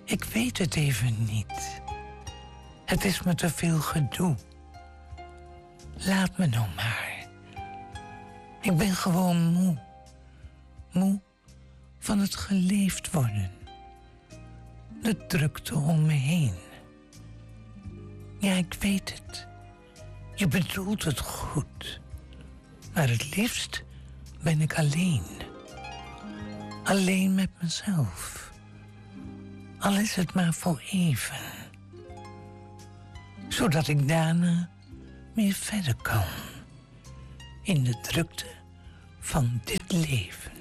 Ik weet het even niet. Het is me te veel gedoe. Laat me nou maar. Ik ben gewoon moe. Moe van het geleefd worden. De drukte om me heen. Ja, ik weet het. Je bedoelt het goed. Maar het liefst ben ik alleen. Alleen met mezelf. Al is het maar voor even. Zodat ik daarna weer verder kan. In de drukte van dit leven.